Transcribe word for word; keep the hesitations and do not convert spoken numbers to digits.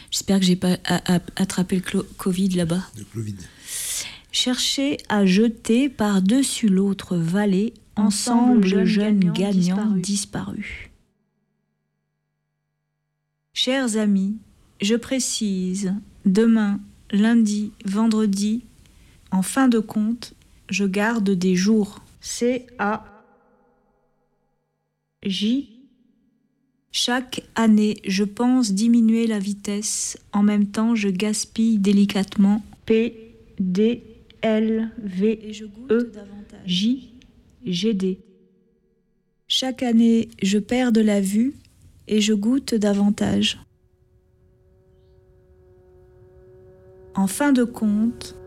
J'espère que j'ai pas a- a- attrapé le clo- Covid là-bas. Le Covid. Chercher à jeter par-dessus l'autre vallée, ensemble, Ensemble, jeunes jeunes gagnants, gagnants disparus. Chers amis, je précise, demain, lundi, vendredi, en fin de compte, je garde des jours. C A J. Chaque année, je pense diminuer la vitesse. En même temps, je gaspille délicatement. P D L V E J G D. Chaque année, je perds de la vue et je goûte davantage. En fin de compte,